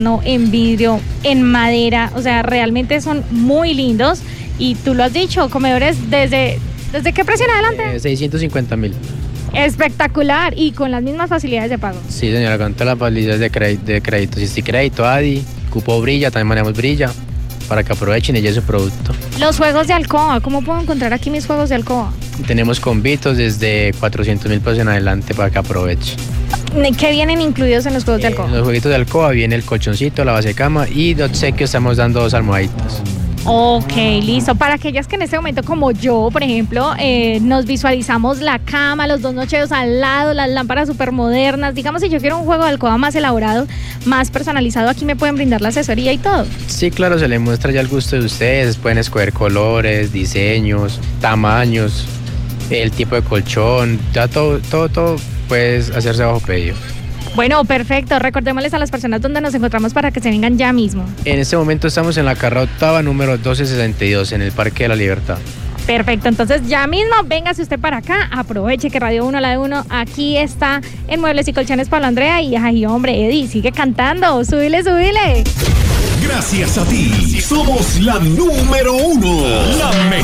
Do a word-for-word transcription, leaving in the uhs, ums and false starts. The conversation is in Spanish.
no, en vidrio, en madera, o sea, realmente son muy lindos y tú lo has dicho, comedores desde, ¿desde qué precio en adelante? Eh, seiscientos cincuenta mil. Espectacular y con las mismas facilidades de pago. Sí, señora, con todas las facilidades de crédito, de crédito. Si es crédito, Adi, cupo Brilla, también manejamos Brilla, para que aprovechen y lleven su producto. Los juegos de alcoba, ¿cómo puedo encontrar aquí mis juegos de alcoba? Tenemos convitos desde cuatrocientos mil pesos en adelante para que aprovechen. ¿Qué vienen incluidos en los juegos de Eh, alcoba? en los jueguitos de alcoba viene el colchoncito, la base de cama y de obsequio estamos dando dos almohaditas. Ok, listo. Para aquellas que en este momento, como yo, por ejemplo, eh, nos visualizamos la cama, los dos nocheros al lado, las lámparas súper modernas. Digamos, si yo quiero un juego de alcoba más elaborado, más personalizado, aquí me pueden brindar la asesoría y todo. Sí, claro, se les muestra ya el gusto de ustedes. Pueden escoger colores, diseños, tamaños, el tipo de colchón, ya todo, todo, todo puedes hacerse bajo pedido. Bueno, perfecto. Recordémosles a las personas donde nos encontramos para que se vengan ya mismo. En este momento estamos en la carrera octava, número doce sesenta y dos, en el Parque de la Libertad. Perfecto, entonces ya mismo véngase usted para acá, aproveche que Radio uno, la de uno, aquí está en Muebles y Colchones Pablo Andrea y ay hombre, Eddie, sigue cantando, súbile, súbile. Gracias a ti, somos la número uno, la mejor.